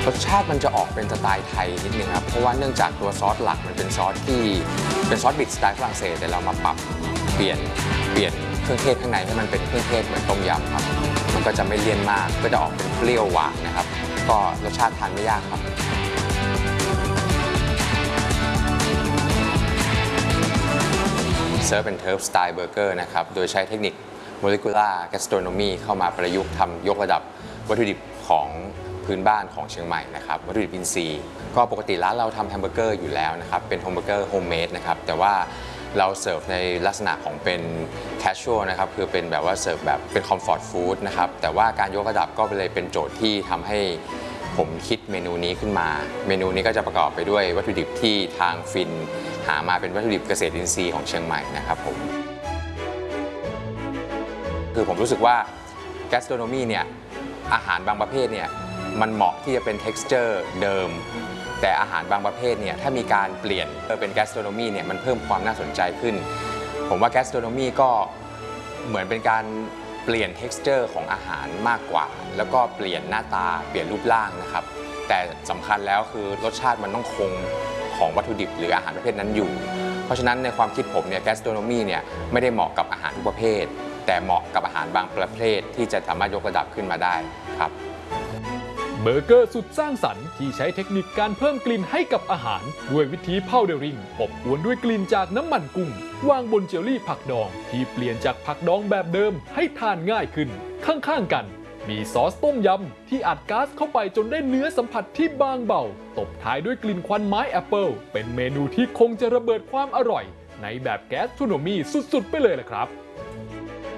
รสชาติมันจะออกเป็นสไตล์ไทยนิดนึงครับเพราะว่าเนื่องจากตัวซอสหลักมันเป็นซอสที่เป็นซอสบิดสไตล์ฝรั่งเศสแต่เรามาปรับเปลี่ยนเครื่องเทศข้างในให้มันเป็นเครื่องเทศเหมือนต้มยำครับมันก็จะไม่เลี่ยนมากก็จะออกเป็นเปรี้ยวหวานนะครับก็รสชาติทานไม่ยากครับเซิร์ฟเป็นเทิร์ฟสไตล์เบอร์เกอร์นะครับโดยใช้เทคนิค Molecular Gastronomy เข้ามาประยุกต์ทำยกระดับวัตถุดิบของพื้นบ้านของเชียงใหม่นะครับวัตถุดิบอินทรีย์ก็ปกติร้านเราทำแฮมเบอร์เกอร์อยู่แล้วนะครับเป็นแฮมเบอร์เกอร์โฮมเมดนะครับแต่ว่าเราเสิร์ฟในลักษณะของเป็นแคชชวลนะครับคือเป็นแบบว่าเสิร์ฟแบบเป็นคอมฟอร์ตฟู้ดนะครับแต่ว่าการยกระดับก็เลยเป็นโจทย์ที่ทำให้ผมคิดเมนูนี้ขึ้นมาเมนูนี้ก็จะประกอบไปด้วยวัตถุดิบที่ทางฟินหามาเป็นวัตถุดิบเกษตรอินทรีย์ของเชียงใหม่นะครับผมคือผมรู้สึกว่า gastronomy เนี่ยอาหารบางประเภทเนี่ยมันเหมาะที่จะเป็น texture เดิมแต่อาหารบางประเภทเนี่ยถ้ามีการเปลี่ยนเป็น gastronomy เนี่ยมันเพิ่มความน่าสนใจขึ้นผมว่า gastronomy ก็เหมือนเป็นการเปลี่ยน texture ของอาหารมากกว่าแล้วก็เปลี่ยนหน้าตาเปลี่ยนรูปร่างนะครับแต่สำคัญแล้วคือรสชาติมันต้องคงของวัตถุดิบหรืออาหารประเภทนั้นอยู่เพราะฉะนั้นในความคิดผมเนี่ย gastronomy เนี่ยไม่ได้เหมาะกับอาหารทุกประเภทแต่เหมาะกับอาหารบางประเภทที่จะสามารถยกระดับขึ้นมาได้ครับเบอร์เกอร์สุดสร้างสรรค์ที่ใช้เทคนิคการเพิ่มกลิ่นให้กับอาหารด้วยวิธีพาวเดอริงอบอวนด้วยกลิ่นจากน้ำมันกุ้งวางบนเจลลี่ผักดองที่เปลี่ยนจากผักดองแบบเดิมให้ทานง่ายขึ้นข้างๆกันมีซอสต้มยำที่อัดก๊าซเข้าไปจนได้เนื้อสัมผัสที่บางเบาตบท้ายด้วยกลิ่นควันไม้แอปเปิลเป็นเมนูที่คงจะระเบิดความอร่อยในแบบแกสโทรโนมีสุดๆไปเลยล่ะครับ